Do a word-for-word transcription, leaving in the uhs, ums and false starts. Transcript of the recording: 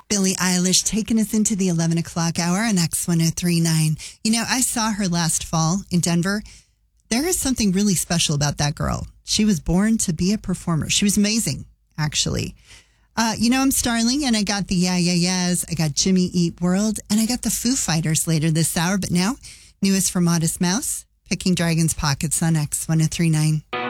Billie Eilish taking us into the eleven o'clock hour on X one oh three point nine. You know, I saw her last fall in Denver. There is something really special about that girl. She was born to be a performer. She was amazing, actually. Uh, you know, I'm Starling, and I got the Yeah, Yeah, Yeahs. I got Jimmy Eat World, and I got the Foo Fighters later this hour. But now, newest from Modest Mouse, Picking Dragon's Pockets on X one oh three point nine.